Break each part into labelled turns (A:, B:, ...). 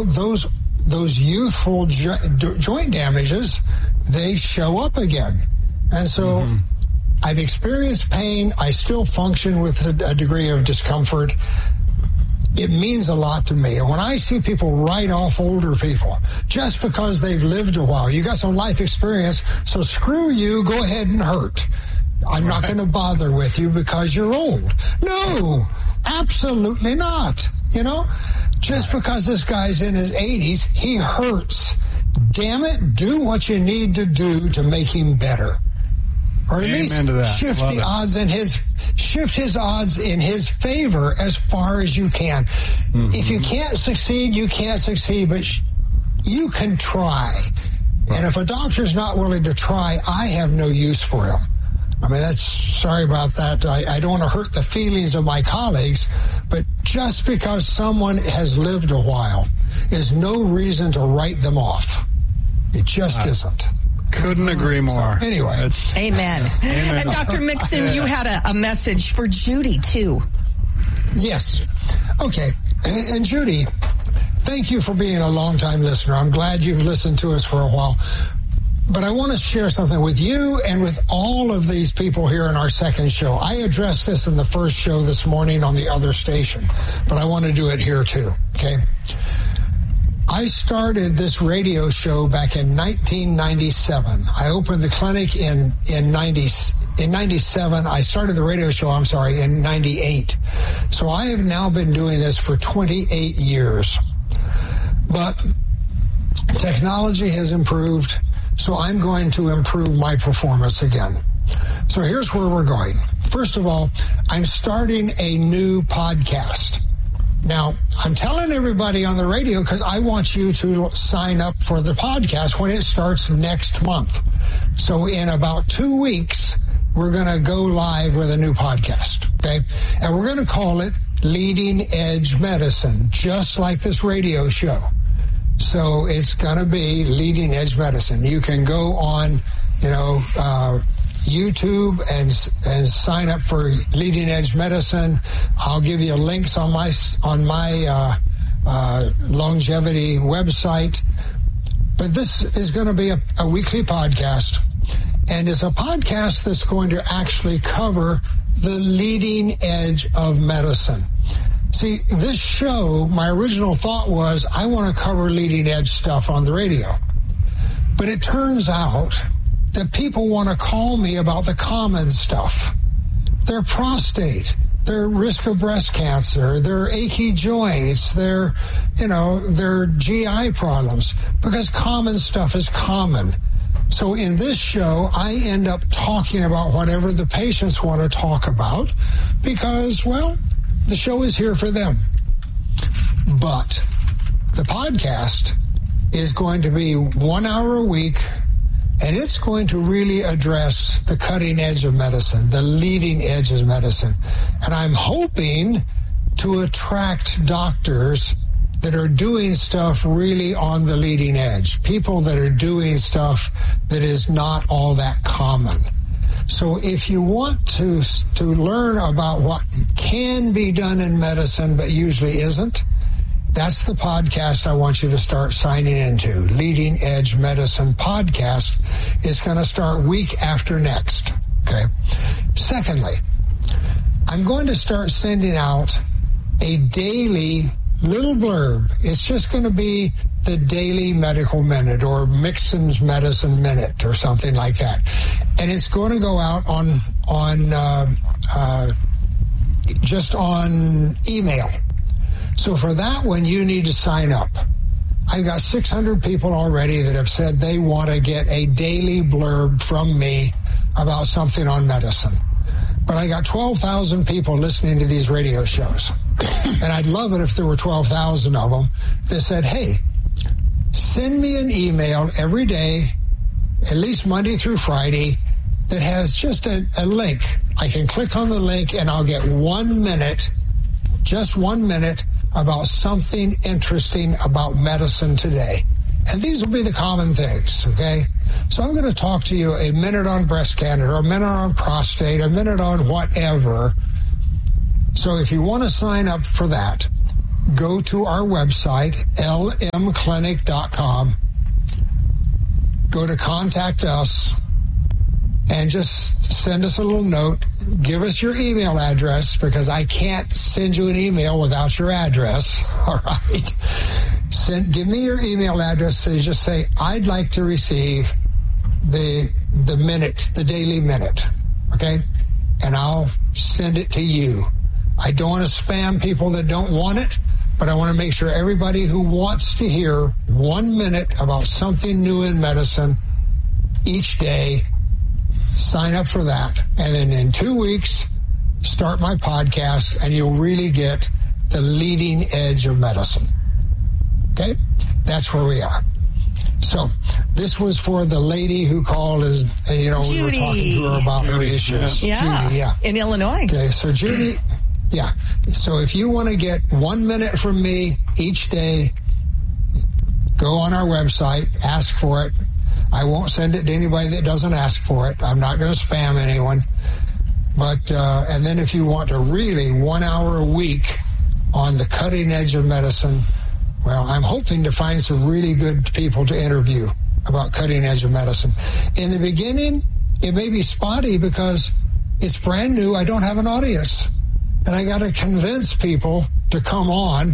A: those youthful joint damages, they show up again. And so I've experienced pain. I still function with a degree of discomfort. It means a lot to me. And when I see people write off older people just because they've lived a while, you got some life experience, so screw you, go ahead and hurt. I'm not going to bother with you because you're old. No, absolutely not. You know, just because this guy's in his 80s, he hurts. Damn it, do what you need to do to make him better. Or at least shift his odds in his favor as far as you can. If you can't succeed, you can't succeed, but you can try. And if a doctor's not willing to try, I have no use for him. I mean, sorry about that. I don't want to hurt the feelings of my colleagues, but just because someone has lived a while is no reason to write them off. It just isn't.
B: Couldn't agree more.
A: So, anyway.
C: Amen. And Dr. Mixon, you had a message for Judy, too.
A: Yes. Okay. And Judy, thank you for being a long-time listener. I'm glad you've listened to us for a while. But I want to share something with you and with all of these people here in our second show. I addressed this in the first show this morning on the other station, but I want to do it here, too. Okay? I started this radio show back in 1997. I opened the clinic in 97. I started the radio show, in 98. So I have now been doing this for 28 years. But technology has improved, so I'm going to improve my performance again. So here's where we're going. First of all, I'm starting a new podcast. Now, I'm telling everybody on the radio because I want you to sign up for the podcast when it starts next month. So in about 2 weeks, we're going to go live with a new podcast, okay? And we're going to call it Leading Edge Medicine, just like this radio show. So it's going to be Leading Edge Medicine. You can go on, YouTube and sign up for Leading Edge Medicine. I'll give you links on my longevity website. But this is going to be a weekly podcast, and it's a podcast that's going to actually cover the leading edge of medicine. See, this show, my original thought was I want to cover leading edge stuff on the radio. But it turns out that people want to call me about the common stuff. Their prostate, their risk of breast cancer, their achy joints, their GI problems, because common stuff is common. So in this show, I end up talking about whatever the patients want to talk about because, well, the show is here for them. But the podcast is going to be 1 hour a week, and it's going to really address the cutting edge of medicine, the leading edge of medicine. And I'm hoping to attract doctors that are doing stuff really on the leading edge, people that are doing stuff that is not all that common. So if you want to learn about what can be done in medicine but usually isn't, that's the podcast I want you to start signing into. Leading Edge Medicine Podcast is going to start week after next. Okay. Secondly, I'm going to start sending out a daily little blurb. It's just going to be the Daily Medical Minute or Mixon's Medicine Minute or something like that. And it's going to go out just on email. So for that one, you need to sign up. I've got 600 people already that have said they want to get a daily blurb from me about something on medicine. But I got 12,000 people listening to these radio shows. And I'd love it if there were 12,000 of them that said, hey, send me an email every day, at least Monday through Friday, that has just a link. I can click on the link and I'll get 1 minute, just 1 minute, about something interesting about medicine today. And these will be the common things, okay? So I'm going to talk to you a minute on breast cancer, a minute on prostate, a minute on whatever. So if you want to sign up for that, go to our website, lmclinic.com, go to Contact Us, and just send us a little note. Give us your email address, because I can't send you an email without your address. All right. Give me your email address. So you just say, I'd like to receive the daily minute. Okay. And I'll send it to you. I don't want to spam people that don't want it, but I want to make sure everybody who wants to hear 1 minute about something new in medicine each day, sign up for that. And then in 2 weeks, start my podcast, and you'll really get the leading edge of medicine. Okay? That's where we are. So this was for the lady who called, and we were talking to her about her issues.
C: Yeah.
A: Judy, yeah.
C: In Illinois.
A: Okay, so Judy, yeah. So if you want to get 1 minute from me each day, go on our website, ask for it. I won't send it to anybody that doesn't ask for it. I'm not going to spam anyone. But, and then if you want to really 1 hour a week on the cutting edge of medicine, well, I'm hoping to find some really good people to interview about cutting edge of medicine. In the beginning, it may be spotty because it's brand new. I don't have an audience. And I got to convince people to come on.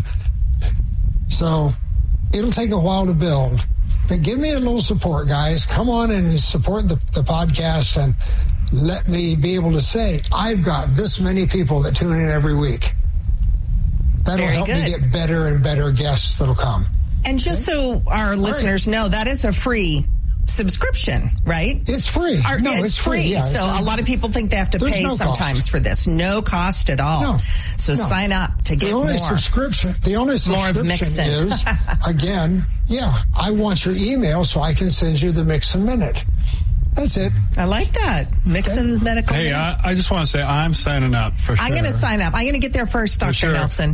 A: So it'll take a while to build. But give me a little support, guys. Come on and support the podcast, and let me be able to say, I've got this many people that tune in every week. That'll help me get better and better guests that'll come.
C: And just so our listeners know, that is a free subscription, right?
A: It's free.
C: It's free. Yeah, so a lot of people think they have to pay sometimes for this. No cost at all. No, sign up to get more.
A: The only subscription is, again, I want your email so I can send you the Mixon Minute. That's it.
C: I like that. Mixon's Medical Minute.
B: I just want to say I'm signing up for sure.
C: I'm going to sign up. I'm going to get there first, Dr. Nelson.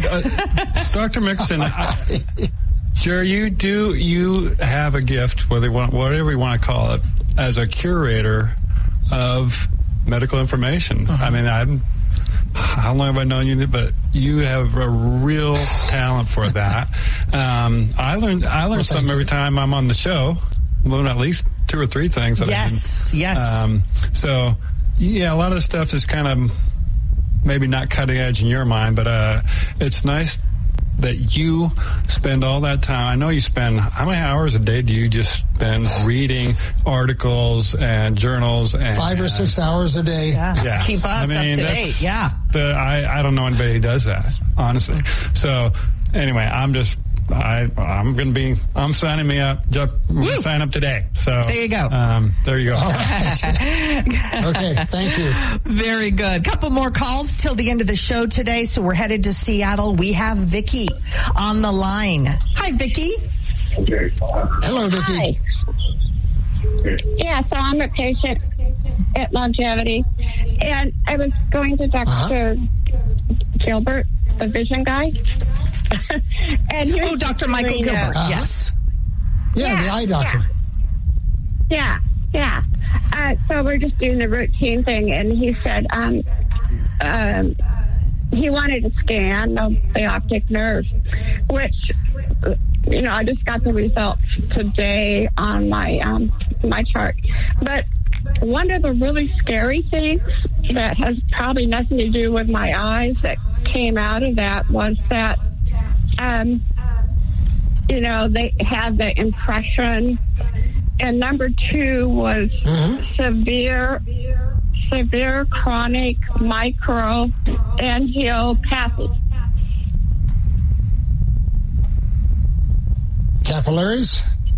B: Dr. Mixon, Jerry, you have a gift, whatever you want to call it, as a curator of medical information. I mean, how long have I known you? But you have a real talent for that. I learn something every time I'm on the show. Well, at least 2 or 3 things.
C: Yes.
B: So, a lot of the stuff is kind of maybe not cutting edge in your mind, but it's nice that you spend all that time. I know you spend, how many hours a day do you just spend reading articles and journals? And
A: 5 or 6 hours a day.
C: Yeah. Keep us up to date. Yeah.
B: I don't know anybody who does that, honestly. So anyway, I'm signing me up. I'm going to sign up today. So
C: there you go.
B: There you go.
A: All right. Okay. Thank you.
C: Very good. Couple more calls till the end of the show today. So we're headed to Seattle. We have Vicki on the line. Hi, Vicki.
A: Hello, Vicki.
D: Hi. Yeah, so I'm a patient at Longevity, and I was going to Dr. Gilbert, the vision guy. And
C: Dr. Michael Gilbert, yes.
A: Yeah, the eye doctor.
D: Yeah. So we're just doing the routine thing, and he said he wanted to scan the optic nerve, which, I just got the results today on my my chart. But one of the really scary things that has probably nothing to do with my eyes that came out of that was that they had the impression, and number 2 was severe chronic microangiopathy.
A: Capillaries?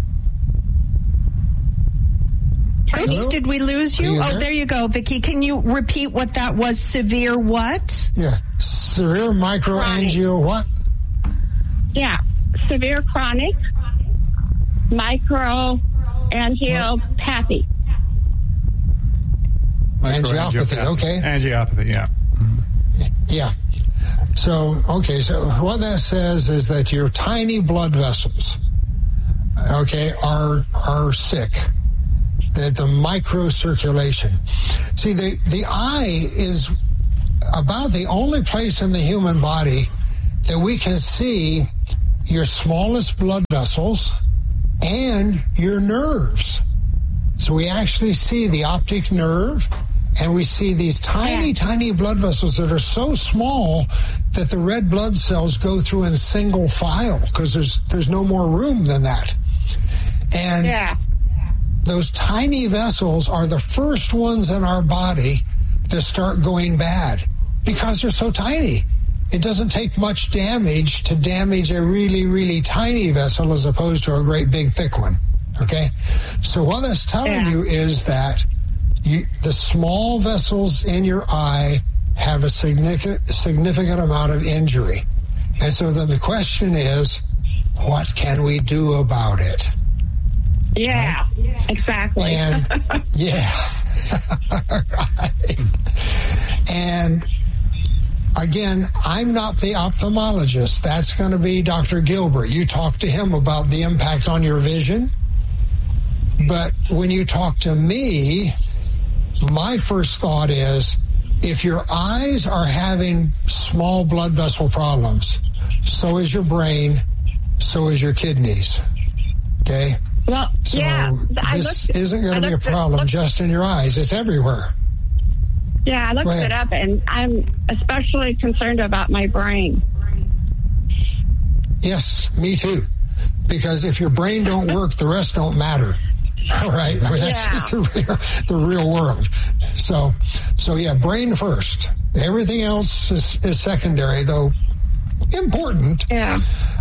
C: Oops, did we lose you? There you go, Vicki. Can you repeat what that was? Severe what?
A: Yeah, severe microangio what?
D: Yeah, severe chronic microangiopathy.
A: Angiopathy, okay.
B: Angiopathy, yeah.
A: Yeah. So what that says is that your tiny blood vessels, are sick. The microcirculation. See, the eye is about the only place in the human body that we can see your smallest blood vessels and your nerves. So we actually see the optic nerve, and we see these tiny, tiny blood vessels that are so small that the red blood cells go through in single file because there's no more room than that. And those tiny vessels are the first ones in our body that start going bad because they're so tiny. It doesn't take much damage to damage a really, really tiny vessel as opposed to a great big thick one. Okay? So what that's telling you is that the small vessels in your eye have a significant amount of injury. And so then the question is, what can we do about it?
D: Yeah, right? Exactly.
A: And, right. And again, I'm not the ophthalmologist. That's going to be Dr. Gilbert. You talk to him about the impact on your vision. But when you talk to me, my first thought is, if your eyes are having small blood vessel problems, so is your brain, so is your kidneys. Okay?
D: Well,
A: so this isn't going to be a problem just in your eyes. It's everywhere.
D: Yeah, I looked it up, and I'm especially concerned about my brain.
A: Yes, me too. Because if your brain don't work, the rest don't matter. All right? I mean, that's just the real world. So yeah, brain first. Everything else is secondary, though important.
D: Yeah.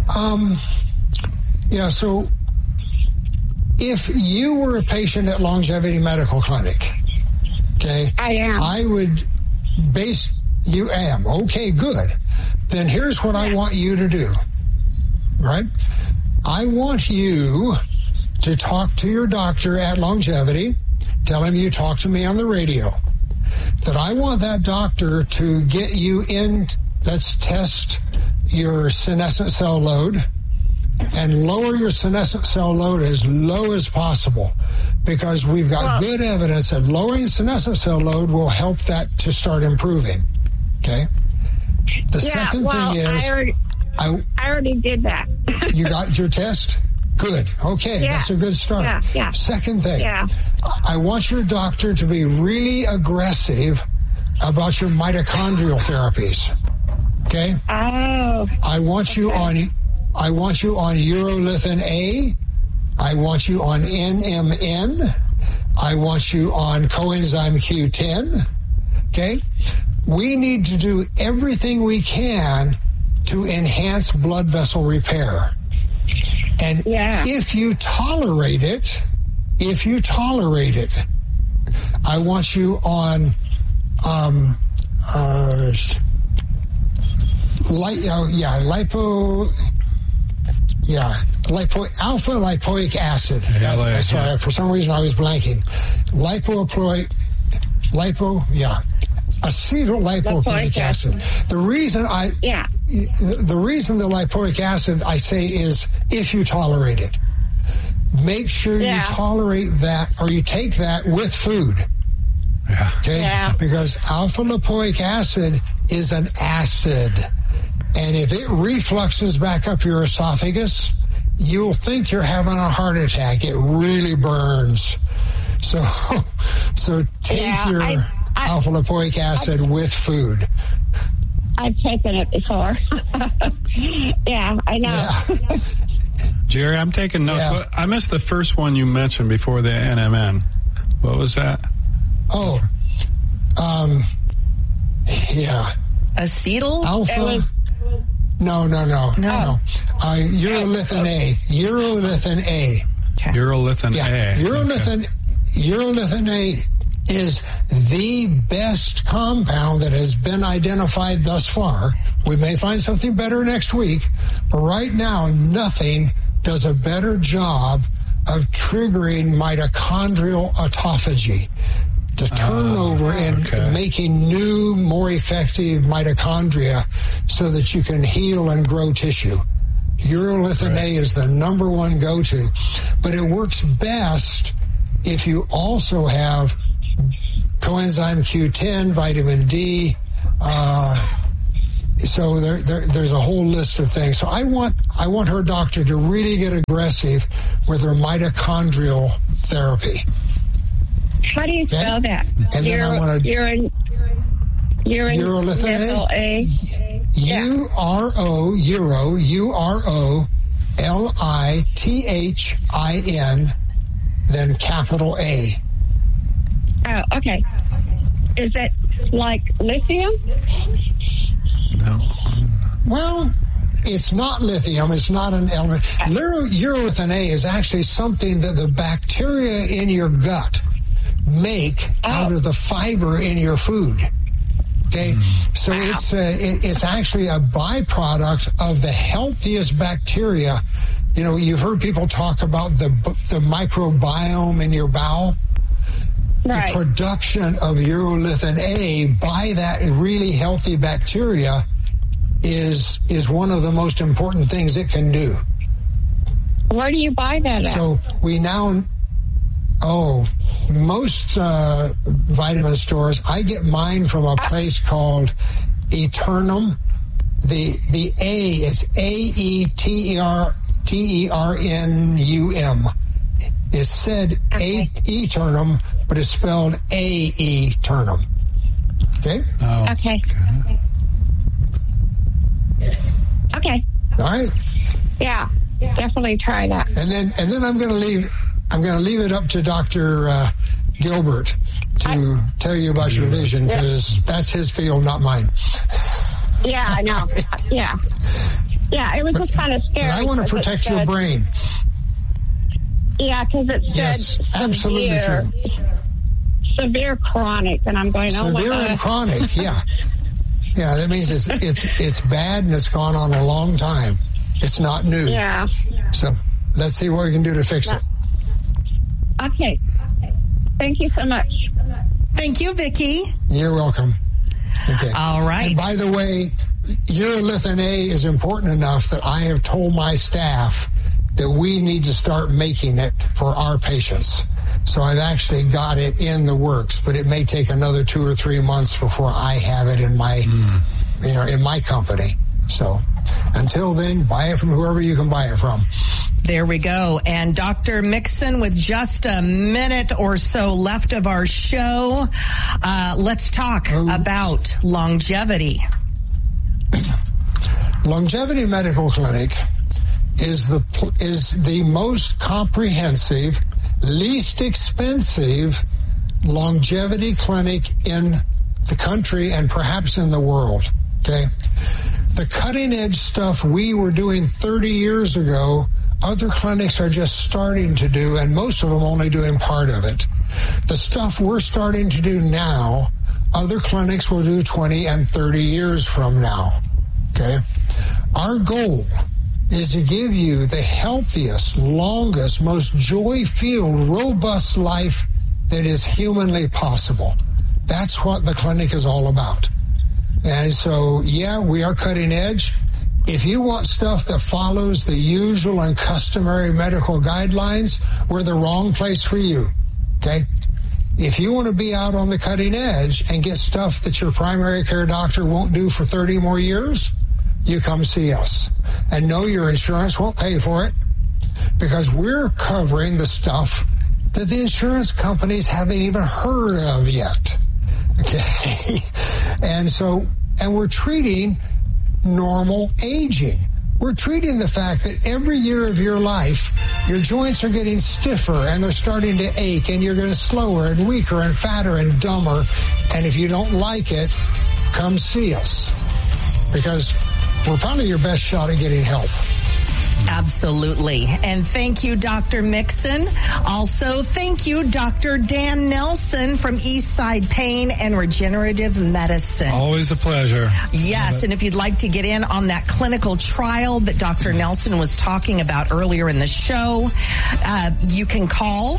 A: So if you were a patient at Longevity Medical Clinic, okay?
D: I am.
A: I would you am. Okay, good. Then here's what I want you to do, right? I want you to talk to your doctor at Longevity. Tell him you talked to me on the radio. That I want that doctor to get you in. Let's test your senescent cell load and lower your senescent cell load as low as possible, because we've got good evidence that lowering senescent cell load will help that to start improving. Okay? The second thing is...
D: I already did that.
A: You got your test? Good. Okay, that's a good start.
D: Yeah.
A: Second thing, I want your doctor to be really aggressive about your mitochondrial therapies. Okay?
D: Oh.
A: I want you on urolithin A. I want you on NMN. I want you on coenzyme Q10. Okay? We need to do everything we can to enhance blood vessel repair. And if you tolerate it, I want you on alpha lipoic acid. Sorry, for some reason I was blanking. Acetyl lipoic acid. The reason the lipoic acid I say is if you tolerate it. Make sure you tolerate that, or you take that with food.
B: Yeah.
A: Okay?
D: Yeah.
A: Because alpha lipoic acid is an acid. And if it refluxes back up your esophagus, you'll think you're having a heart attack. It really burns. So take your alpha lipoic acid with food.
D: I've taken it before. Yeah, I know.
A: Yeah.
B: Jerry, I'm taking notes.
A: Yeah.
B: I missed the first one you mentioned before the NMN. What was that?
A: Oh,
C: Acetyl?
A: Alpha? No. Urolithin A. Urolithin A.
B: Okay. Urolithin A.
A: Urolithin A is the best compound that has been identified thus far. We may find something better next week, but right now, nothing does a better job of triggering mitochondrial autophagy, the turnover and making new, more effective mitochondria so that you can heal and grow tissue. Urolithin A is the number one go-to, but it works best if you also have coenzyme Q10, vitamin D, So there's a whole list of things. So I want her doctor to really get aggressive with her mitochondrial therapy.
D: How do you spell that?
A: And then I want to urolithin A. UROLITHIN, then capital A.
D: Oh, okay. Is it like lithium?
B: No.
A: Well, it's not lithium. It's not an element. Urolithin A is actually something that the bacteria in your gut make out of the fiber in your food. Okay, so it's actually a byproduct of the healthiest bacteria. You know, you've heard people talk about the microbiome in your bowel. Right. The production of urolithin A by that really healthy bacteria is one of the most important things it can do.
D: Where do you buy that at?
A: So we now, most vitamin stores, I get mine from a place called Eternum. The A is AETERNUM. It's said Eternum, but it's spelled Aeternum. Okay?
B: Oh.
D: Okay. Okay.
A: All right.
D: Yeah, definitely try that.
A: And then I'm going to leave it up to Dr. Gilbert to tell you about your vision, because that's his field, not mine.
D: Yeah, I know. Yeah, it was just kind of scary.
A: I want to protect your brain.
D: Yeah, because it said
A: yes, absolutely true.
D: Severe chronic, and I'm going, oh my God.
A: Severe and chronic, yeah. Yeah, that means it's bad and it's gone on a long time. It's not new.
D: Yeah.
A: So let's see what we can do to fix it.
D: Okay. Thank you so much.
C: Thank you, Vicki.
A: You're welcome. Okay.
C: All right.
A: And by the way, urolithin A is important enough that I have told my staff that we need to start making it for our patients. So I've actually got it in the works, but it may take another 2 or 3 months before I have it in my, in my company. So until then, buy it from whoever you can buy it from.
C: There we go. And Dr. Mixon, with just a minute or so left of our show, let's talk about longevity.
A: Longevity Medical Clinic is the most comprehensive, least expensive longevity clinic in the country and perhaps in the world. Okay, the cutting edge stuff we were doing 30 years ago, other clinics are just starting to do, and most of them only doing part of it. The stuff we're starting to do now, other clinics will do 20 and 30 years from now. Okay, our goal is to give you the healthiest, longest, most joy-filled, robust life that is humanly possible. That's what the clinic is all about. And so, yeah, we are cutting edge. If you want stuff that follows the usual and customary medical guidelines, we're the wrong place for you. Okay? If you want to be out on the cutting edge and get stuff that your primary care doctor won't do for 30 more years, you come see us. And no, your insurance won't pay for it, because we're covering the stuff that the insurance companies haven't even heard of yet. Okay? And we're treating normal aging. We're treating the fact that every year of your life, your joints are getting stiffer and they're starting to ache, and you're getting slower and weaker and fatter and dumber. And if you don't like it, come see us, because we're probably your best shot at getting help.
C: Absolutely. And thank you, Dr. Mixon. Also, thank you, Dr. Dan Nelson from Eastside Pain and Regenerative Medicine.
B: Always a pleasure.
C: Yes, and if you'd like to get in on that clinical trial that Dr. Nelson was talking about earlier in the show, you can call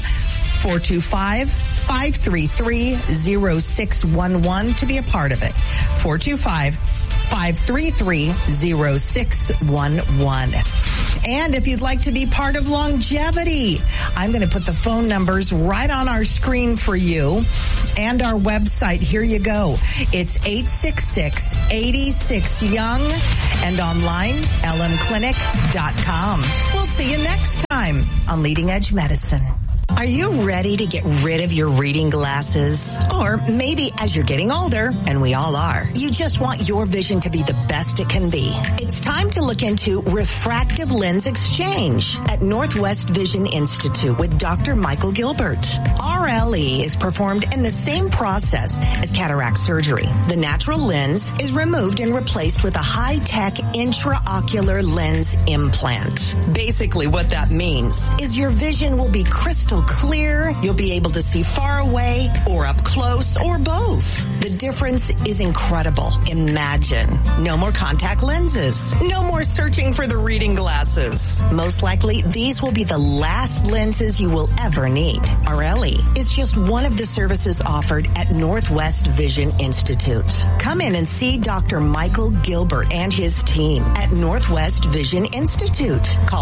C: 425-533-0611 to be a part of it. 425 533-0611. And if you'd like to be part of longevity, I'm going to put the phone numbers right on our screen for you and our website. Here you go. It's 866-86-YOUNG and online, lmclinic.com. We'll see you next time on Leading Edge Medicine. Are you ready to get rid of your reading glasses? Or maybe as you're getting older, and we all are, you just want your vision to be the best it can be. It's time to look into refractive lens exchange at Northwest Vision Institute with Dr. Michael Gilbert. RLE is performed in the same process as cataract surgery. The natural lens is removed and replaced with a high-tech intraocular lens implant. Basically, what that means is your vision will be crystal clear, you'll be able to see far away or up close or both. The difference is incredible. Imagine. No more contact lenses. No more searching for the reading glasses. Most likely, these will be the last lenses you will ever need. RLE is just one of the services offered at Northwest Vision Institute. Come in and see Dr. Michael Gilbert and his team at Northwest Vision Institute. Call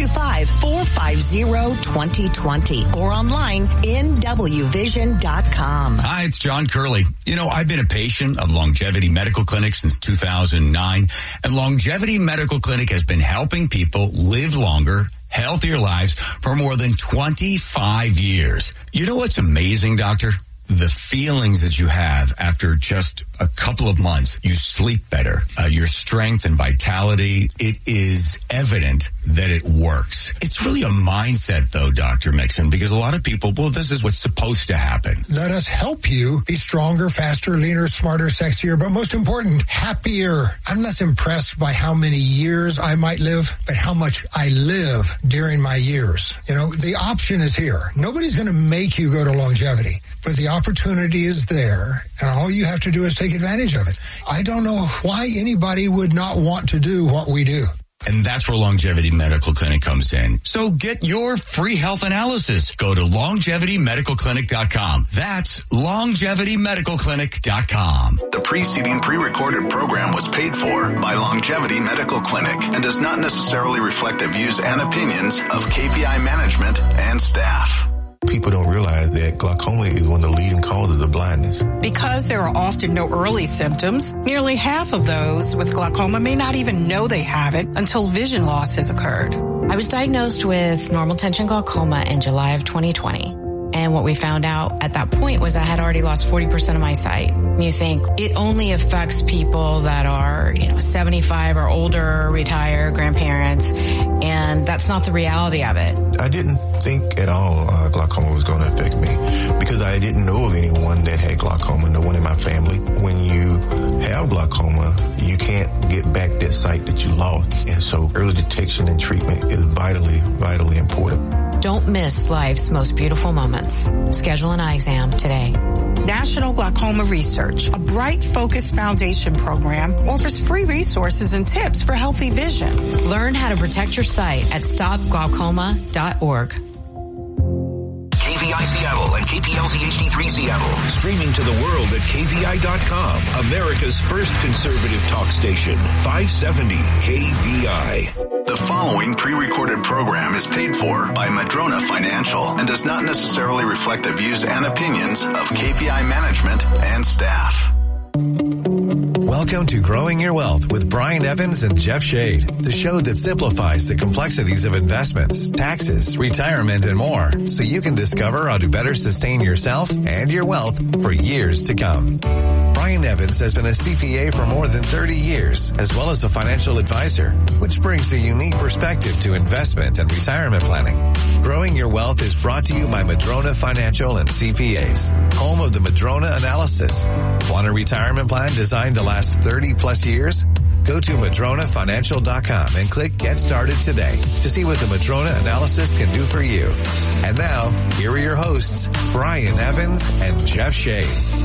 C: 425-450-2020. Or online, nwvision.com.
E: Hi, it's John Curley. You know, I've been a patient of Longevity Medical Clinic since 2009, and Longevity Medical Clinic has been helping people live longer, healthier lives for more than 25 years. You know what's amazing, Doctor? The feelings that you have after just a couple of months. You sleep better. Your strength and vitality, it is evident that it works. It's really a mindset, though, Dr. Mixon, because a lot of people, well, this is what's supposed to happen.
A: Let us help you be stronger, faster, leaner, smarter, sexier, but most important, happier. I'm less impressed by how many years I might live, but how much I live during my years. You know, the option is here. Nobody's going to make you go to longevity, but the opportunity is there, and all you have to do is take advantage of it. I don't know why anybody would not want to do what we do.
E: And that's where Longevity Medical Clinic comes in. So get your free health analysis. Go to longevitymedicalclinic.com. That's longevitymedicalclinic.com.
F: The preceding pre-recorded program was paid for by Longevity Medical Clinic and does not necessarily reflect the views and opinions of KVI management and staff.
G: People don't realize that glaucoma is one of the leading causes of blindness.
H: Because there are often no early symptoms, nearly half of those with glaucoma may not even know they have it until vision loss has occurred.
I: I was diagnosed with normal tension glaucoma in July of 2020. And what we found out at that point was I had already lost 40% of my sight. You think it only affects people that are, 75 or older, retired, grandparents, and that's not the reality of it.
G: I didn't think at all glaucoma was going to affect me because I didn't know of anyone that had glaucoma, no one in my family. When you have glaucoma, you can't get back that sight that you lost. And so early detection and treatment is vitally, vitally important.
I: Don't miss life's most beautiful moments. Schedule an eye exam today.
H: National Glaucoma Research, a Bright Focus Foundation program, offers free resources and tips for healthy vision.
I: Learn how to protect your sight at stopglaucoma.org.
J: KVI Seattle and KPLZ HD3 Seattle. Streaming to the world at KVI.com. America's first conservative talk station. 570 KVI.
F: The following pre-recorded program is paid for by Madrona Financial and does not necessarily reflect the views and opinions of KVI management and staff.
K: Welcome to Growing Your Wealth with Brian Evans and Jeff Shade, the show that simplifies the complexities of investments, taxes, retirement, and more, so you can discover how to better sustain yourself and your wealth for years to come. Brian Evans has been a CPA for more than 30 years, as well as a financial advisor, which brings a unique perspective to investment and retirement planning. Growing Your Wealth is brought to you by Madrona Financial and CPAs, home of the Madrona Analysis. Want a retirement plan designed to last 30 plus years? Go to MadronaFinancial.com and click Get Started today to see what the Madrona Analysis can do for you. And now, here are your hosts, Brian Evans and Jeff Shade.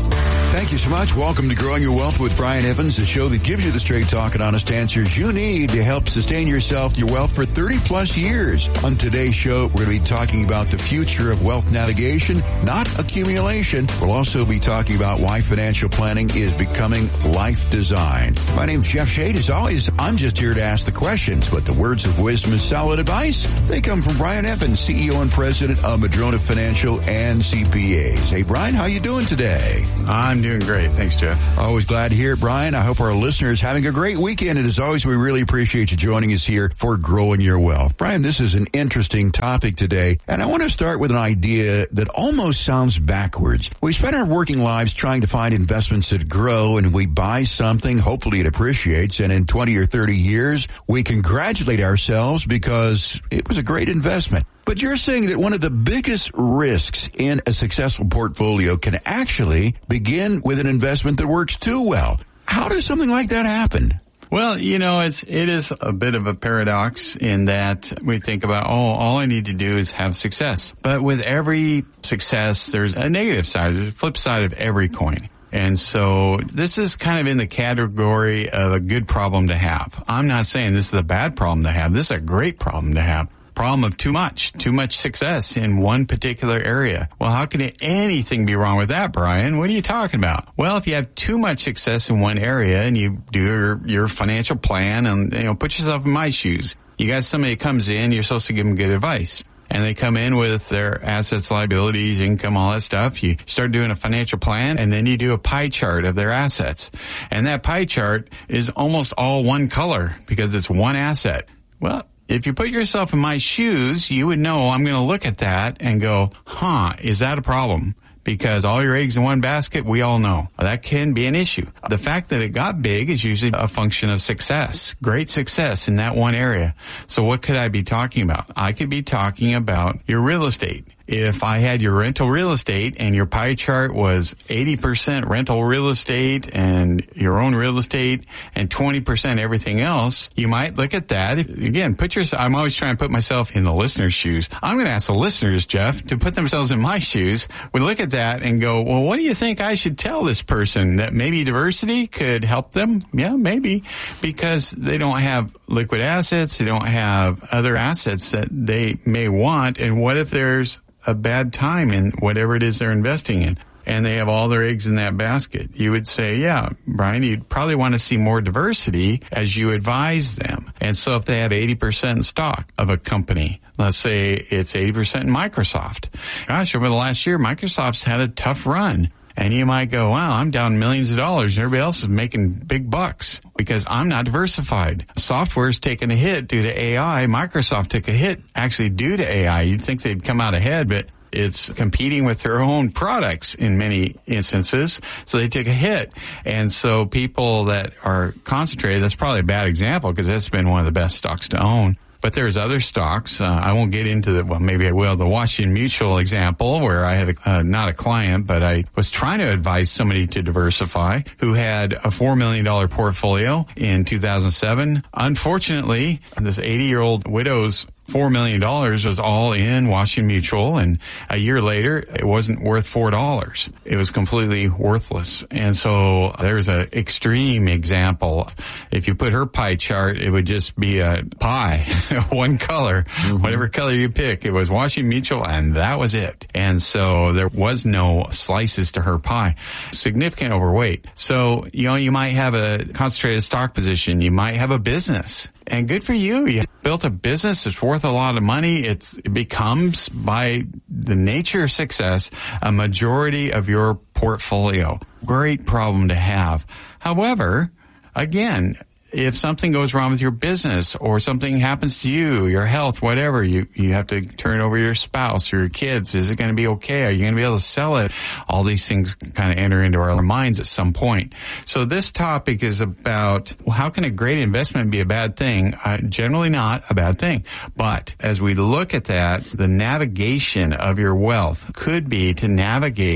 L: Thank you so much. Welcome to Growing Your Wealth with Brian Evans, the show that gives you the straight talk and honest answers you need to help sustain yourself, your wealth for 30 plus years. On today's show, we're going to be talking about the future of wealth navigation, not accumulation. We'll also be talking about why financial planning is becoming life design. My name's Jeff Shade. As always, I'm just here to ask the questions, but the words of wisdom and solid advice, they come from Brian Evans, CEO and President of Madrona Financial and CPAs. Hey, Brian, how you doing today?
B: I'm doing great. Thanks, Jeff.
L: Always glad to hear it, Brian. I hope our listeners having a great weekend. And as always, we really appreciate you joining us here for Growing Your Wealth. Brian, this is an interesting topic today, and I want to start with an idea that almost sounds backwards. We spend our working lives trying to find investments that grow, and we buy something, hopefully it appreciates, and in 20 or 30 years, we congratulate ourselves because it was a great investment. But you're saying that one of the biggest risks in a successful portfolio can actually begin with an investment that works too well. How does something like that happen?
B: Well, it is a bit of a paradox in that we think about, all I need to do is have success. But with every success, there's a negative side, there's a flip side of every coin. And so this is kind of in the category of a good problem to have. I'm not saying this is a bad problem to have. This is a great problem to have. Problem of too much success in one particular area. Well, how can anything be wrong with that, Brian? What are you talking about? Well, if you have too much success in one area and you do your financial plan and, put yourself in my shoes. You got somebody that comes in, you're supposed to give them good advice. And they come in with their assets, liabilities, income, all that stuff. You start doing a financial plan, and then you do a pie chart of their assets. And that pie chart is almost all one color because it's one asset. Well, if you put yourself in my shoes, you would know I'm going to look at that and go, is that a problem? Because all your eggs in one basket, we all know that can be an issue. The fact that it got big is usually a function of success, great success in that one area. So what could I be talking about? I could be talking about your real estate. If I had your rental real estate and your pie chart was 80% rental real estate and your own real estate and 20% everything else, you might look at that. Again, I'm always trying to put myself in the listener's shoes. I'm going to ask the listeners, Jeff, to put themselves in my shoes. We look at that and go, well, what do you think I should tell this person? That maybe diversity could help them? Yeah, maybe. Because they don't have liquid assets. They don't have other assets that they may want. And what if there's a bad time in whatever it is they're investing in, and they have all their eggs in that basket? You would say, yeah, Brian, you'd probably want to see more diversity as you advise them. And so if they have 80% in stock of a company, let's say it's 80% in Microsoft. Gosh, over the last year, Microsoft's had a tough run. And you might go, wow, I'm down millions of dollars and everybody else is making big bucks because I'm not diversified. Software's taken a hit due to AI. Microsoft took a hit actually due to AI. You'd think they'd come out ahead, but it's competing with their own products in many instances. So they took a hit. And so people that are concentrated, that's probably a bad example because that's been one of the best stocks to own. But there's other stocks. I won't get into maybe I will. The Washington Mutual example where I had not a client, but I was trying to advise somebody to diversify who had a $4 million portfolio in 2007. Unfortunately, this 80-year-old widow's $4 million was all in Washington Mutual, and a year later, it wasn't worth $4. It was completely worthless. And so there's an extreme example. If you put her pie chart, it would just be a pie, one color, whatever color you pick. It was Washington Mutual, and that was it. And so there was no slices to her pie. Significant overweight. So, you might have a concentrated stock position. You might have a business. And good for you. You built a business. It's worth a lot of money. It becomes, by the nature of success, a majority of your portfolio. Great problem to have. However, again, if something goes wrong with your business or something happens to you, your health, whatever, you have to turn it over to your spouse or your kids. Is it going to be okay? Are you going to be able to sell it? All these things kind of enter into our minds at some point. So this topic is about, how can a great investment be a bad thing? Generally not a bad thing. But as we look at that, the navigation of your wealth could be to navigate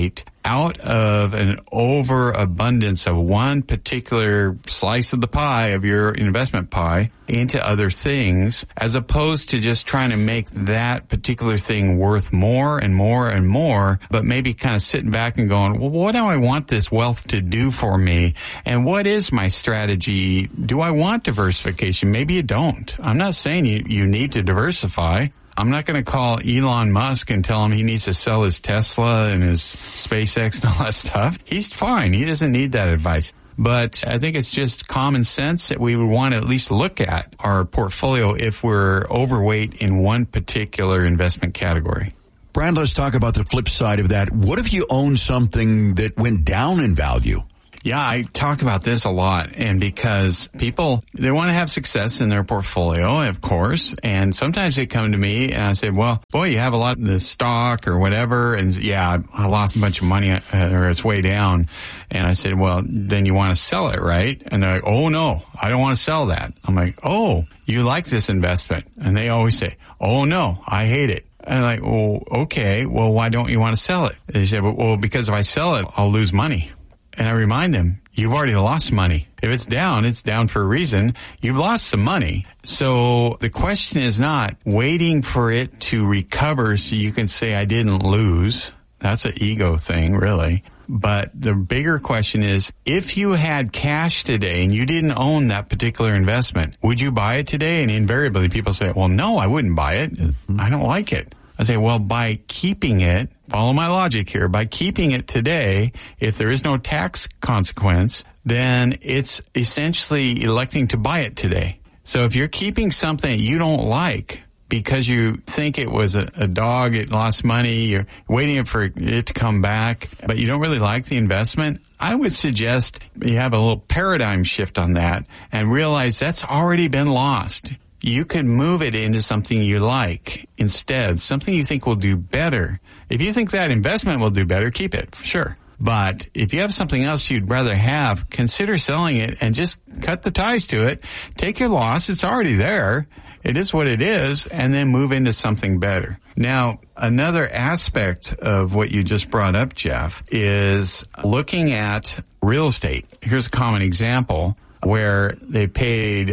M: out of an overabundance of one particular slice of the pie, of your investment pie, into other things, as opposed to just trying to make that particular thing worth more and more and more, but maybe kind of sitting back and going, well, what do I want this wealth to do for me? And what is my strategy? Do I want diversification? Maybe you don't. I'm not saying you need to diversify. I'm not going to call Elon Musk and tell him he needs to sell his Tesla and his SpaceX and all that stuff. He's fine. He doesn't need that advice. But I think it's just common sense that we would want to at least look at our portfolio if we're overweight in one particular investment category.
L: Brian, let's talk about the flip side of that. What if you own something that went down in value?
M: Yeah, I talk about this a lot, and because people, they want to have success in their portfolio, of course, and sometimes they come to me and I say, well, boy, you have a lot of the stock or whatever, and yeah, I lost a bunch of money or it's way down. And I said, well, then you want to sell it, right? And they're like, oh no, I don't want to sell that. I'm like, oh, you like this investment? And they always say, oh no, I hate it. And I'm like, well, okay, well, why don't you want to sell it? And they say, well, because if I sell it, I'll lose money. And I remind them, you've already lost money. If it's down for a reason. You've lost some money. So the question is not waiting for it to recover so you can say I didn't lose. That's an ego thing, really. But the bigger question is, if you had cash today and you didn't own that particular investment, would you buy it today? And invariably people say, well, no, I wouldn't buy it. I don't like it. I say, well, by keeping it, follow my logic here, by keeping it today, if there is no tax consequence, then it's essentially electing to buy it today. So if you're keeping something you don't like because you think it was a dog, it lost money, you're waiting for it to come back, but you don't really like the investment, I would suggest you have a little paradigm shift on that and realize that's already been lost. You could move it into something you like instead, something you think will do better. If you think that investment will do better, keep it, sure. But if you have something else you'd rather have, consider selling it and just cut the ties to it. Take your loss. It's already there. It is what it is, and then move into something better. Now, another aspect of what you just brought up, Jeff, is looking at real estate. Here's a common example where they paid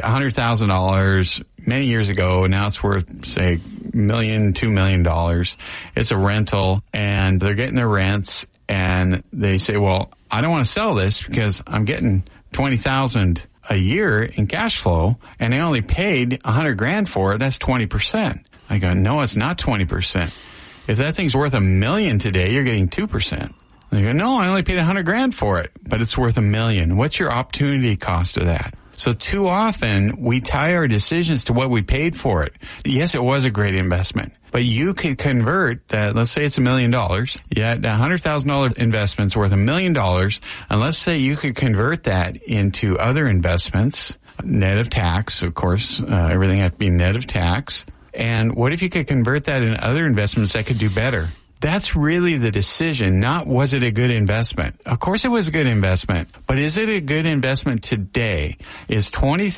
M: $100,000 many years ago, and now it's worth, say, $1 million, $2 million. It's a rental, and they're getting their rents, and they say, well, I don't want to sell this because I'm getting $20,000 a year in cash flow, and they only paid $100,000 for it. That's 20%. I go, no, it's not 20%. If that thing's worth $1 million today, you're getting 2%. They go, no, I only paid $100,000 for it, but it's worth $1 million. What's your opportunity cost of that? So too often we tie our decisions to what we paid for it. Yes, it was a great investment, but you could convert that. Let's say it's $1 million. Yeah, the $100,000 investment's worth $1 million. And let's say you could convert that into other investments, net of tax, of course, everything has to be net of tax. And what if you could convert that into other investments that could do better? That's really the decision, not was it a good investment. Of course it was a good investment, but is it a good investment today? Is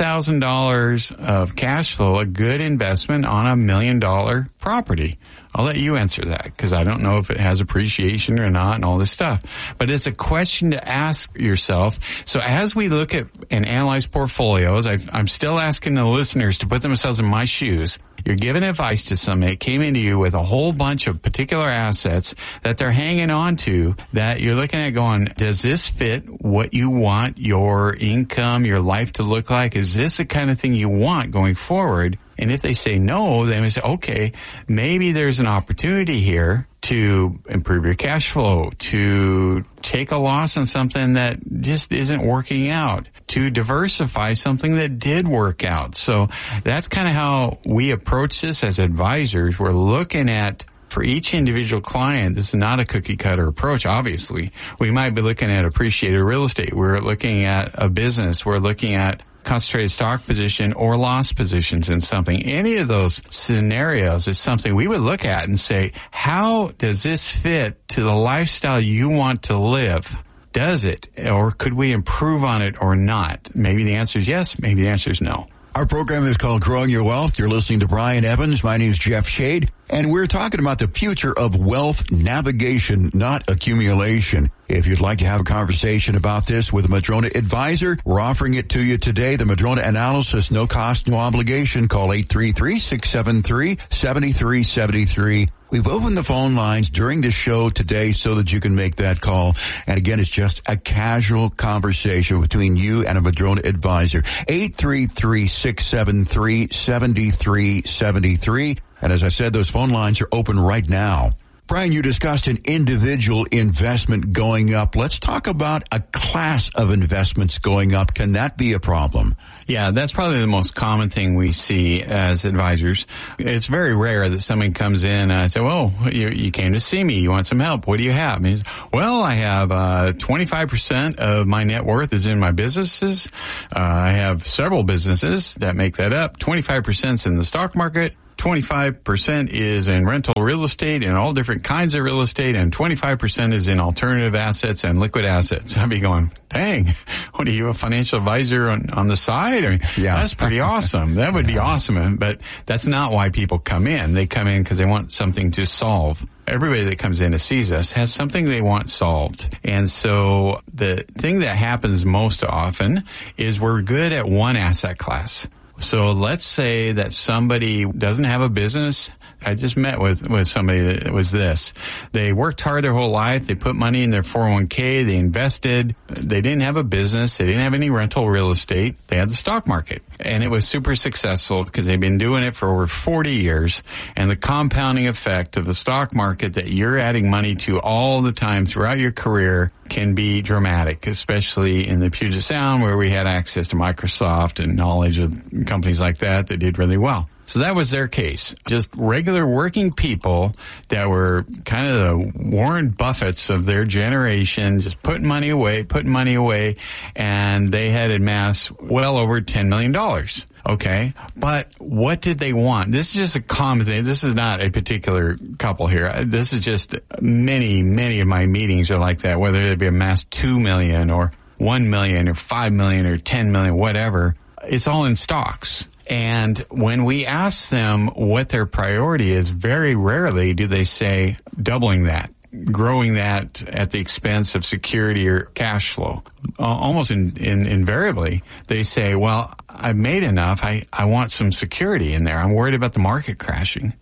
M: $20,000 of cash flow a good investment on $1 million property? I'll let you answer that because I don't know if it has appreciation or not and all this stuff. But it's a question to ask yourself. So as we look at and analyze portfolios, I'm still asking the listeners to put themselves in my shoes. You're giving advice to somebody that came into you with a whole bunch of particular assets that they're hanging on to that you're looking at going, does this fit what you want your income, your life to look like? Is this the kind of thing you want going forward? And if they say no, then we say, okay, maybe there's an opportunity here to improve your cash flow, to take a loss on something that just isn't working out, to diversify something that did work out. So that's kind of how we approach this as advisors. We're looking at, for each individual client, this is not a cookie cutter approach, obviously. We might be looking at appreciated real estate. We're looking at a business. We're looking at concentrated stock position or loss positions in something. Any of those scenarios is something we would look at and say, how does this fit to the lifestyle you want to live? Does it? Or could we improve on it or not? Maybe the answer is yes. Maybe the answer is no.
L: Our program is called Growing Your Wealth. You're listening to Brian Evans. My name is Jeff Shade, and we're talking about the future of wealth navigation, not accumulation. If you'd like to have a conversation about this with a Madrona advisor, we're offering it to you today. The Madrona analysis, no cost, no obligation. Call 833-673-7373. We've opened the phone lines during the show today so that you can make that call. And again, it's just a casual conversation between you and a Madrona advisor. 833-673-7373. And as I said, those phone lines are open right now. Brian, you discussed an individual investment going up. Let's talk about a class of investments going up. Can that be a problem?
M: Yeah, that's probably the most common thing we see as advisors. It's very rare that somebody comes in and say, well, you came to see me. You want some help. What do you have? And he says, well, I have 25% of my net worth is in my businesses. I have several businesses that make that up. 25% is in the stock market. 25% is in rental real estate and all different kinds of real estate, and 25% is in alternative assets and liquid assets. I'd be going, dang, what are you, a financial advisor on the side? I mean, yeah, that's pretty awesome. That would be awesome. But that's not why people come in. They come in because they want something to solve. Everybody that comes in and sees us has something they want solved. And so the thing that happens most often is we're good at one asset class. So let's say that somebody doesn't have a business. I just met with somebody that was this. They worked hard their whole life. They put money in their 401k. They invested. They didn't have a business. They didn't have any rental real estate. They had the stock market. And it was super successful because they've been doing it for over 40 years. And the compounding effect of the stock market that you're adding money to all the time throughout your career can be dramatic, especially in the Puget Sound where we had access to Microsoft and knowledge of companies like that did really well. So that was their case. Just regular working people that were kind of the Warren Buffetts of their generation, just putting money away, and they had amassed well over $10 million. Okay. But what did they want? This is just a common thing. This is not a particular couple here. This is just many of my meetings are like that, whether they be amassed 2 million or 1 million or 5 million or 10 million, whatever. It's all in stocks. And when we ask them what their priority is, very rarely do they say doubling that, growing that at the expense of security or cash flow. Almost invariably, they say, well, I've made enough. I want some security in there. I'm worried about the market crashing.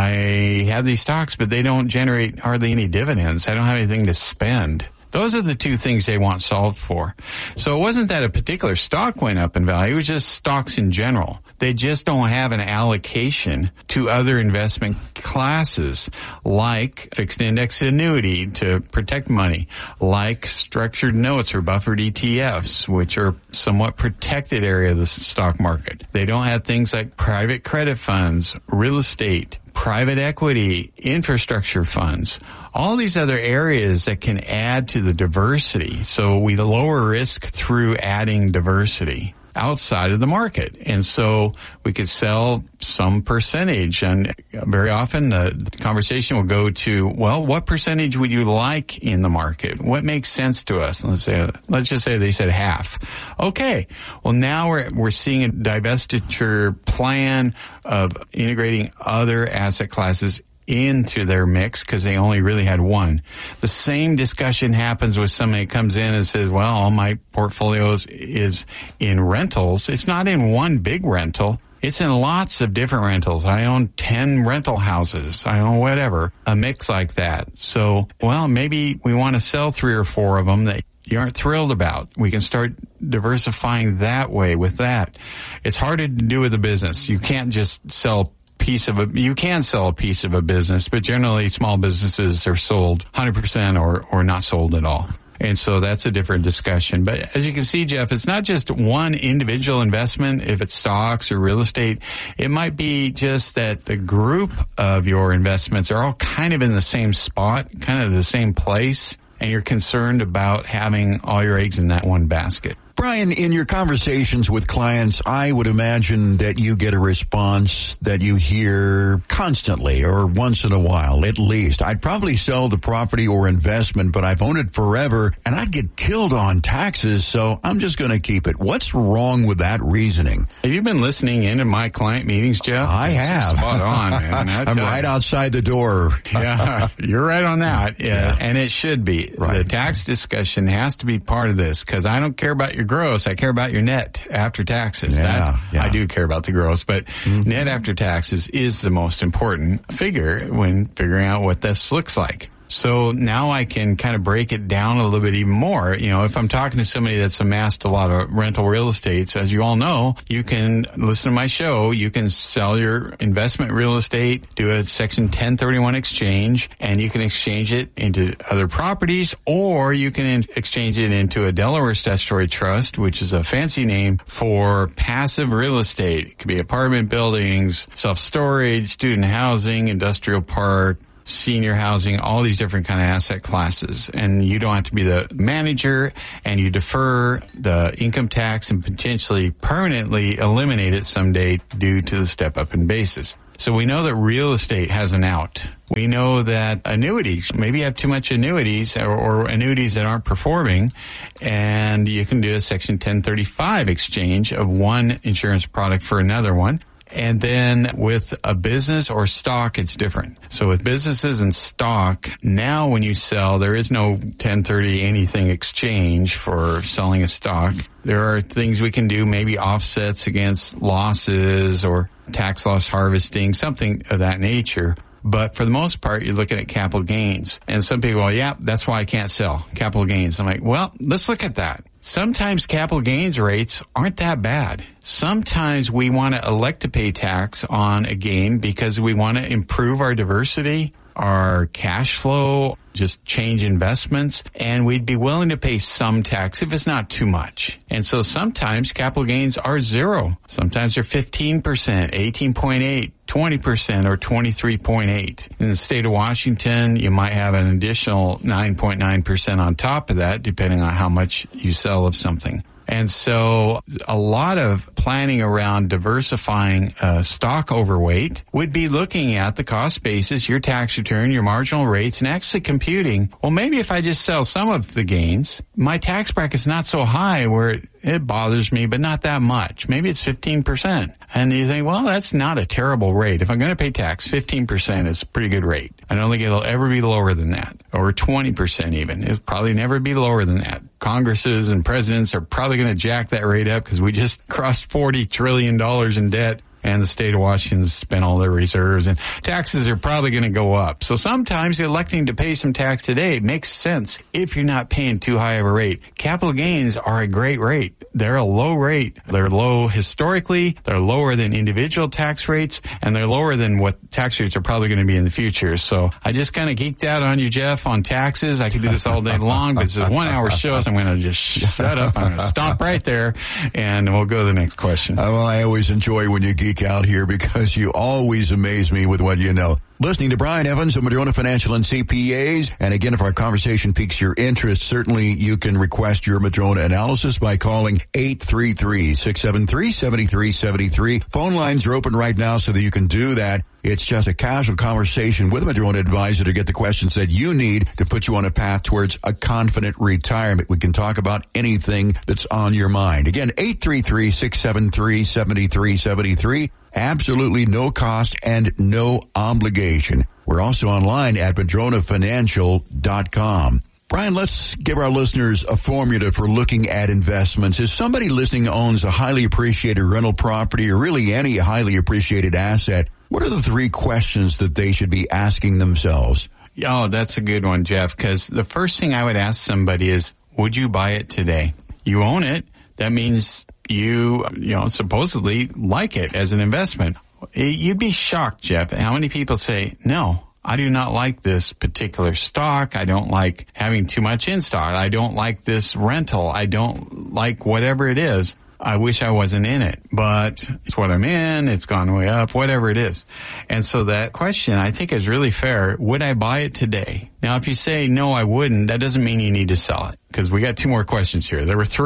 M: I have these stocks, but they don't generate hardly any dividends. I don't have anything to spend. Those are the two things they want solved for. So it wasn't that a particular stock went up in value. It was just stocks in general. They just don't have an allocation to other investment classes like fixed index annuity to protect money, like structured notes or buffered ETFs, which are somewhat protected area of the stock market. They don't have things like private credit funds, real estate, private equity, infrastructure funds, all these other areas that can add to the diversity. So we lower risk through adding diversity outside of the market. And so we could sell some percentage, and very often the conversation will go to, well, what percentage would you like in the market? What makes sense to us? Let's just say they said half. Okay. Well, now we're seeing a divestiture plan of integrating other asset classes into their mix because they only really had one. The same discussion happens with somebody that comes in and says, well, all my portfolios is in rentals. It's not in one big rental. It's in lots of different rentals. I own 10 rental houses. I own whatever, a mix like that. So, well, maybe we want to sell 3 or 4 of them that you aren't thrilled about. We can start diversifying that way with that. It's harder to do with a business. You can't just sell you can sell a piece of a business, but generally small businesses are sold 100% or not sold at all. And so that's a different discussion. But as you can see, Jeff, it's not just one individual investment. If it's stocks or real estate, it might be just that the group of your investments are all kind of in the same spot, kind of the same place, and you're concerned about having all your eggs in that one basket.
L: Brian, in your conversations with clients, I would imagine that you get a response that you hear constantly or once in a while, at least. I'd probably sell the property or investment, but I've owned it forever and I'd get killed on taxes, so I'm just going to keep it. What's wrong with that reasoning?
M: Have you been listening into my client meetings, Jeff?
L: I have.
M: Spot on, man.
L: I'm right outside the door.
M: Yeah, you're right on that. Yeah. And it should be.
L: Right.
M: The tax discussion has to be part of this because I don't care about your gross. I care about your net after taxes. I do care about the gross, but net after taxes is the most important figure when figuring out what this looks like. So now I can kind of break it down a little bit even more. You know, if I'm talking to somebody that's amassed a lot of rental real estate, so as you all know, you can listen to my show. You can sell your investment real estate, do a Section 1031 exchange, and you can exchange it into other properties, or you can exchange it into a Delaware statutory trust, which is a fancy name for passive real estate. It could be apartment buildings, self-storage, student housing, industrial park, senior housing, all these different kind of asset classes. And you don't have to be the manager, and you defer the income tax and potentially permanently eliminate it someday due to the step up in basis. So we know that real estate has an out. We know that annuities, maybe you have too much annuities or annuities that aren't performing, and you can do a Section 1035 exchange of one insurance product for another one. And then with a business or stock, it's different. So with businesses and stock, now when you sell, there is no 1030 anything exchange for selling a stock. There are things we can do, maybe offsets against losses or tax loss harvesting, something of that nature. But for the most part, you're looking at capital gains. And some people go, yeah, that's why I can't sell capital gains. I'm like, well, let's look at that. Sometimes capital gains rates aren't that bad. Sometimes we want to elect to pay tax on a gain because we want to improve our diversity, our cash flow, just change investments, and we'd be willing to pay some tax if it's not too much. And so sometimes capital gains are 0. Sometimes they're 15%, 18.8, 20%, or 23.8. In the state of Washington, you might have an additional 9.9% on top of that, depending on how much you sell of something. And so a lot of planning around diversifying stock overweight would be looking at the cost basis, your tax return, your marginal rates, and actually computing, well, maybe if I just sell some of the gains, my tax bracket's not so high where it bothers me, but not that much. Maybe it's 15%. And you think, well, that's not a terrible rate. If I'm going to pay tax, 15% is a pretty good rate. I don't think it'll ever be lower than that, or 20% even. It'll probably never be lower than that. Congresses and presidents are probably going to jack that rate up because we just crossed $40 trillion in debt. And the state of Washington spent all their reserves, and taxes are probably going to go up. So sometimes electing to pay some tax today makes sense if you're not paying too high of a rate. Capital gains are a great rate. They're a low rate. They're low historically. They're lower than individual tax rates, and they're lower than what tax rates are probably going to be in the future. So I just kind of geeked out on you, Jeff, on taxes. I could do this all day long, but it's a 1-hour show, so I'm going to just shut up. I'm going to stop right there, and we'll go to the next question.
L: Well, I always enjoy when you geek out here because you always amaze me with what you know. Listening to Brian Evans of Madrona Financial and CPAs. And again, if our conversation piques your interest, certainly you can request your Madrona analysis by calling 833-673-7373. Phone lines are open right now so that you can do that. It's just a casual conversation with a Madrona advisor to get the questions that you need to put you on a path towards a confident retirement. We can talk about anything that's on your mind. Again, 833-673-7373. Absolutely no cost and no obligation. We're also online at MadronaFinancial.com. Brian, let's give our listeners a formula for looking at investments. If somebody listening owns a highly appreciated rental property or really any highly appreciated asset, what are the 3 questions that they should be asking themselves?
M: Oh, that's a good one, Jeff, because the first thing I would ask somebody is, would you buy it today? You own it. That means you supposedly like it as an investment. You'd be shocked, Jeff, how many people say, no, I do not like this particular stock. I don't like having too much in stock. I don't like this rental. I don't like whatever it is. I wish I wasn't in it, but it's what I'm in. It's gone way up, whatever it is. And so that question I think is really fair. Would I buy it today? Now, if you say, no, I wouldn't, that doesn't mean you need to sell it because we got 2 more questions here. There were 3.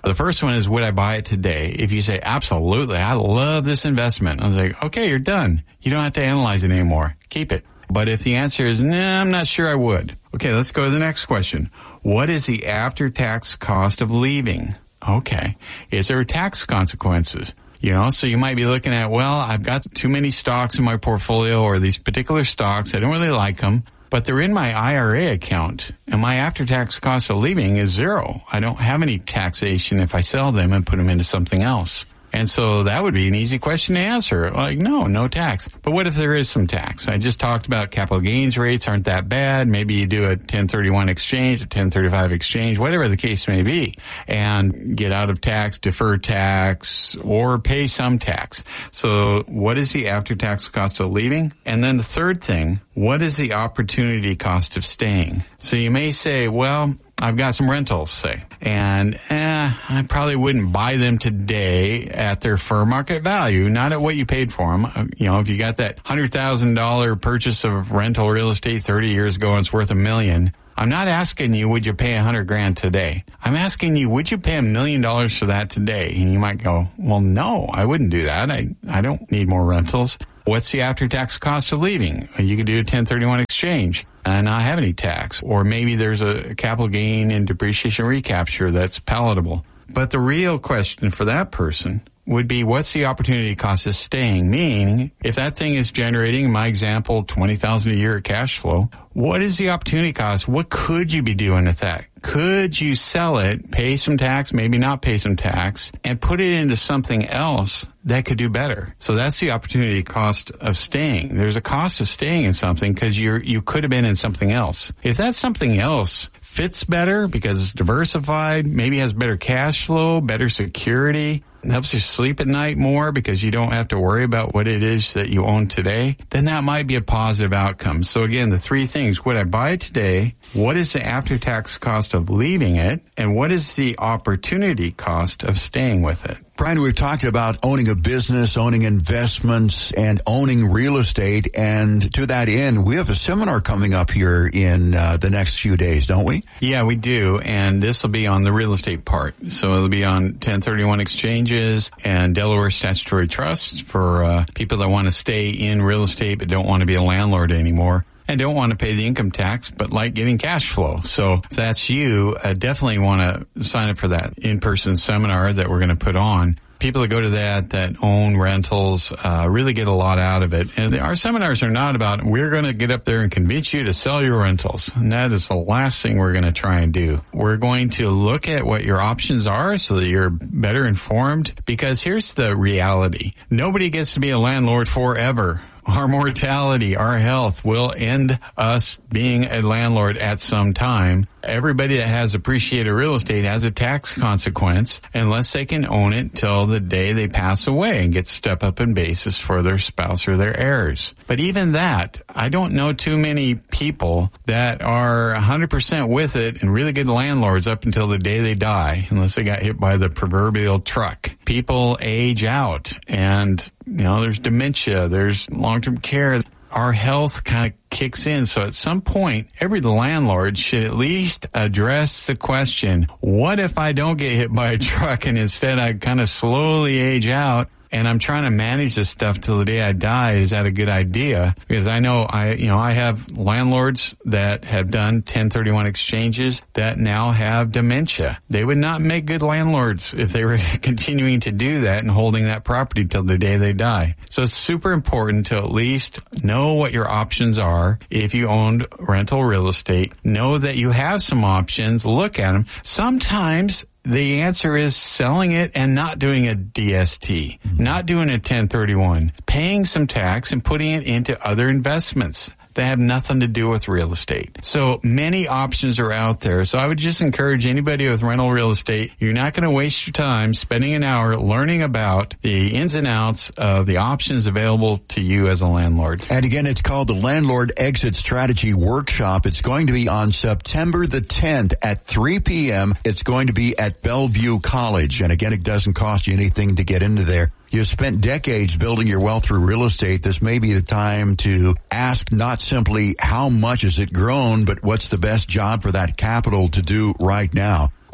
M: The first one is, would I buy it today? If you say, absolutely, I love this investment, I was like, okay, you're done. You don't have to analyze it anymore. Keep it. But if the answer is, nah, I'm not sure I would. Okay, let's go to the next question. What is the after-tax cost of leaving? Okay. Is there tax consequences? So you might be looking at, well, I've got too many stocks in my portfolio, or these particular stocks, I don't really like them, but they're in my IRA account, and my after-tax cost of leaving is zero. I don't have any taxation if I sell them and put them into something else. And so that would be an easy question to answer. Like, no tax. But what if there is some tax? I just talked about capital gains rates aren't that bad. Maybe you do a 1031 exchange, a 1035 exchange, whatever the case may be, and get out of tax, defer tax, or pay some tax. So what is the after-tax cost of leaving? And then the third thing, what is the opportunity cost of staying? So you may say, well, I've got some rentals, say, and I probably wouldn't buy them today at their fair market value, not at what you paid for them. If you got that $100,000 purchase of rental real estate 30 years ago and it's worth $1 million, I'm not asking you, would you pay $100,000 today? I'm asking you, would you pay $1 million for that today? And you might go, well, no, I wouldn't do that. I don't need more rentals. What's the after-tax cost of leaving? You could do a 1031 exchange and not have any tax. Or maybe there's a capital gain and depreciation recapture that's palatable. But the real question for that person would be, what's the opportunity cost of staying? Meaning, if that thing is generating, in my example, $20,000 a year cash flow, what is the opportunity cost? What could you be doing with that? Could you sell it, pay some tax, maybe not pay some tax, and put it into something else that could do better? So that's the opportunity cost of staying. There's a cost of staying in something because you could have been in something else. If that something else fits better because it's diversified, maybe has better cash flow, better security, helps you sleep at night more because you don't have to worry about what it is that you own today, then that might be a positive outcome. So again, the three things: would I buy it today? What is the after-tax cost of leaving it? And what is the opportunity cost of staying with it?
L: Brian, we've talked about owning a business, owning investments, and owning real estate. And to that end, we have a seminar coming up here in the next few days, don't we?
M: Yeah, we do. And this will be on the real estate part. So it'll be on 1031 exchanges and Delaware statutory trusts for people that want to stay in real estate but don't want to be a landlord anymore and don't want to pay the income tax but like getting cash flow. So if that's you, definitely want to sign up for that in-person seminar that we're going to put on. People that go to that own rentals really get a lot out of it. And our seminars are not about, we're going to get up there and convince you to sell your rentals. And that is the last thing we're going to try and do. We're going to look at what your options are so that you're better informed. Because here's the reality. Nobody gets to be a landlord forever. Our mortality, our health will end us being a landlord at some time. Everybody that has appreciated real estate has a tax consequence unless they can own it till the day they pass away and get step up in basis for their spouse or their heirs. But even that, I don't know too many people that are 100% with it and really good landlords up until the day they die, unless they got hit by the proverbial truck. People age out and there's dementia, there's long-term care. Our health kind of kicks in. So at some point, every landlord should at least address the question, what if I don't get hit by a truck and instead I kind of slowly age out? And I'm trying to manage this stuff till the day I die. Is that a good idea? Because I know I have landlords that have done 1031 exchanges that now have dementia. They would not make good landlords if they were continuing to do that and holding that property till the day they die. So it's super important to at least know what your options are. If you owned rental real estate, know that you have some options. Look at them. Sometimes the answer is selling it and not doing a DST, not doing a 1031, paying some tax and putting it into other investments that have nothing to do with real estate. So many options are out there. So I would just encourage anybody with rental real estate, you're not going to waste your time spending an hour learning about the ins and outs of the options available to you as a landlord.
L: And again, it's called the Landlord Exit Strategy Workshop. It's going to be on September the 10th at 3 p.m. It's going to be at Bellevue College. And again, it doesn't cost you anything to get into there. You've spent decades building your wealth through real estate. This may be the time to ask not simply how much has it grown, but what's the best job for that capital to do right now.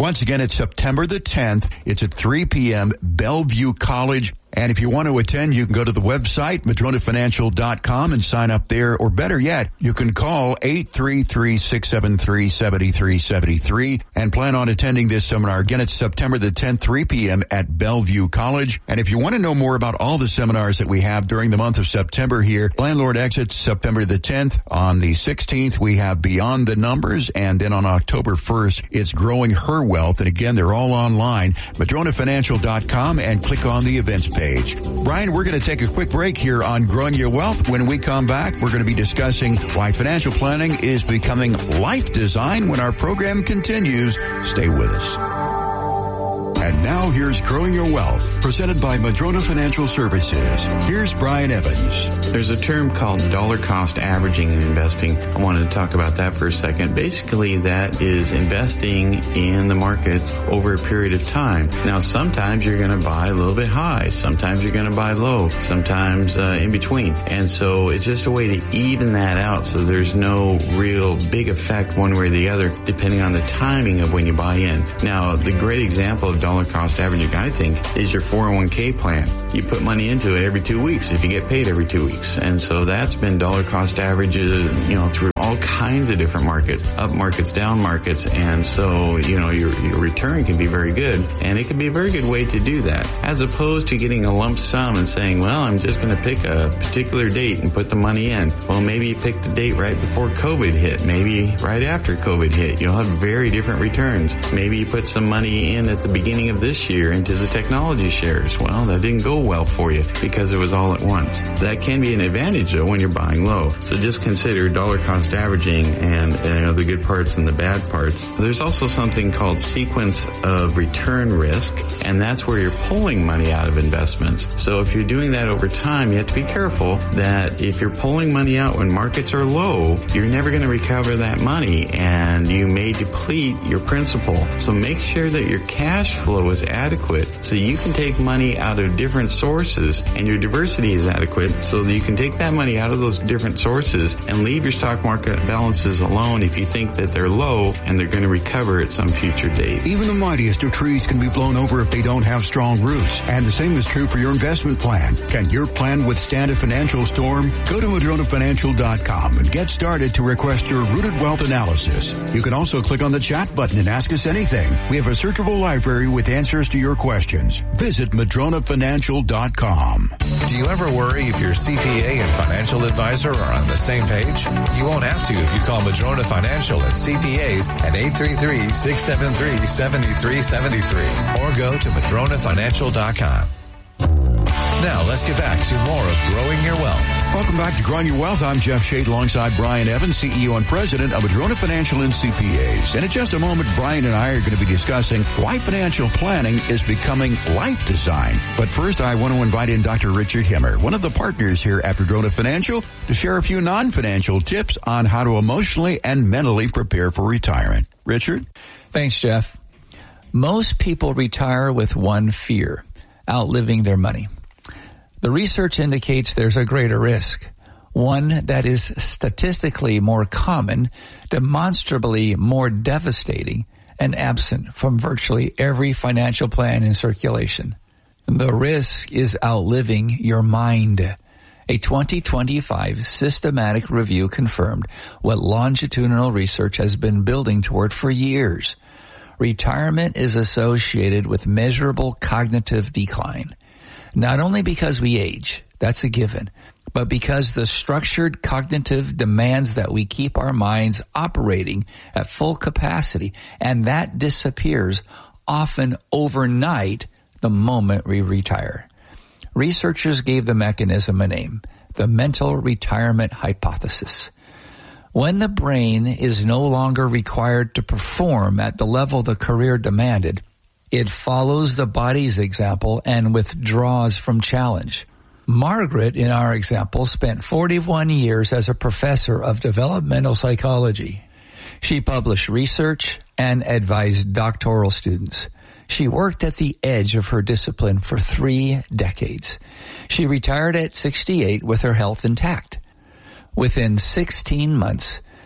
L: Once again, it's September the 10th. It's at 3 p.m., Bellevue College. And if you want to attend, you can go to the website, madronafinancial.com, and sign up there. Or better yet, you can call 833-673-7373 and plan on attending this seminar. Again, it's September the 10th, 3 p.m. at Bellevue College. And if you want to know more about all the seminars that we have during the month of September here, Landlord Exits September the 10th. On the 16th, we have Beyond the Numbers. And then on October 1st, it's Growing Her Wealth. And again, they're all online, madronafinancial.com, and click on the events page. Brian, we're going to take a quick break here on Growing Your Wealth. When we come back, we're going to be discussing why financial planning is becoming life design when our program continues. Stay with us. And now here's Growing Your Wealth, presented by Madrona Financial Services. Here's Brian Evans.
M: There's a term called dollar cost averaging in investing. I wanted to talk about that for a second. Basically, that is investing in the markets over a period of time. Now, sometimes you're going to buy a little bit high. Sometimes you're going to buy low. Sometimes in between. And so it's just a way to even that out so there's no real big effect one way or the other, depending on the timing of when you buy in. Now, the great example of dollar cost averaging, I think, is your 401k plan. You put money into it every 2 weeks if you get paid every 2 weeks. And so that's been dollar cost averages, through all kinds of different markets, up markets, down markets. And so, your return can be very good. And it can be a very good way to do that, as opposed to getting a lump sum and saying, well, I'm just going to pick a particular date and put the money in. Well, maybe you pick the date right before COVID hit. Maybe right after COVID hit. You'll have very different returns. Maybe you put some money in at the beginning of this year into the technology shares. Well, that didn't go well for you because it was all at once. That can be an advantage, though, when you're buying low. So just consider dollar cost averaging and the good parts and the bad parts. There's also something called sequence of return risk, and that's where you're pulling money out of investments. So if you're doing that over time, you have to be careful that if you're pulling money out when markets are low, you're never going to recover that money, and you may deplete your principal. So make sure that your cash flow is adequate so you can take money out of different sources, and your diversity is adequate so that you can take that money out of those different sources and leave your stock market balances alone if you think that they're low and they're going to recover at some future date.
L: Even the mightiest of trees can be blown over if they don't have strong roots. And the same is true for your investment plan. Can your plan withstand a financial storm? Go to madronafinancial.com and get started to request your Rooted Wealth analysis. You can also click on the chat button and ask us anything. We have a searchable library with answers to your questions. Visit madronafinancial.com.
K: Do you ever worry if your CPA and financial advisor are on the same page? You won't have to if you call Madrona Financial and CPAs at 833-673-7373 or go to madronafinancial.com. Now, let's get back to more of Growing Your Wealth.
L: Welcome back to Growing Your Wealth. I'm Jeff Shade alongside Brian Evans, CEO and President of Madrona Financial and CPAs. And in just a moment, Brian and I are going to be discussing why financial planning is becoming life design. But first, I want to invite in Dr. Richard Himmer, one of the partners here at Madrona Financial, to share a few non-financial tips on how to emotionally and mentally prepare for retirement. Richard?
N: Thanks, Jeff. Most people retire with one fear: outliving their money. The research indicates there's a greater risk, one that is statistically more common, demonstrably more devastating, and absent from virtually every financial plan in circulation. The risk is outliving your mind. A 2025 systematic review confirmed what longitudinal research has been building toward for years. Retirement is associated with measurable cognitive decline. Not only because we age, that's a given, but because the structured cognitive demands that we keep our minds operating at full capacity, and that disappears often overnight the moment we retire. Researchers gave the mechanism a name: the mental retirement hypothesis. When the brain is no longer required to perform at the level the career demanded, it follows the body's example and withdraws from challenge. Margaret, in our example, spent 41 years as a professor of developmental psychology. She published research and advised doctoral students. She worked at the edge of her discipline for 3 decades. She retired at 68 with her health intact. Within 16 months,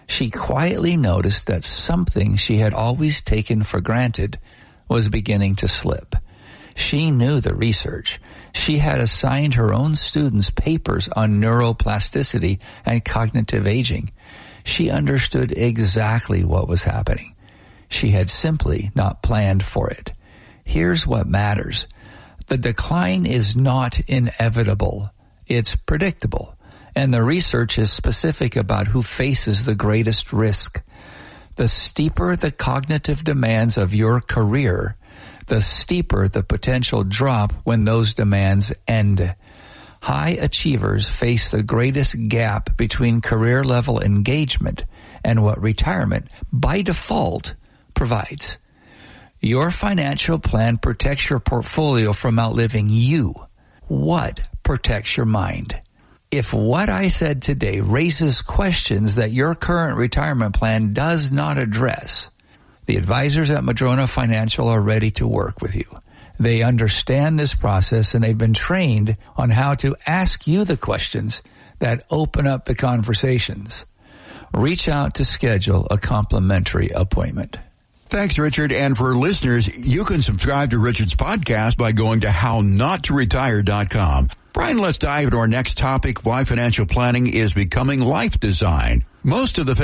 N: she quietly noticed that something she had always taken for granted was beginning to slip. She knew the research. She had assigned her own students papers on neuroplasticity and cognitive aging. She understood exactly what was happening. She had simply not planned for it. Here's what matters. The decline is not inevitable. It's predictable. And the research is specific about who faces the greatest risk. The steeper the cognitive demands of your career, the steeper the potential drop when those demands end. High achievers face the greatest gap between career level engagement and what retirement, by default, provides. Your financial plan protects your portfolio from outliving you. What protects your mind? If what I said today raises questions that your current retirement plan does not address, the advisors at Madrona Financial are ready to work with you. They understand this process and they've been trained on how to ask you the questions that open up the conversations. Reach out to schedule a complimentary appointment.
L: Thanks, Richard. And for listeners, you can subscribe to Richard's podcast by going to HowNotToRetire.com. Brian, let's dive into our next topic, why financial planning is becoming life design. Most of the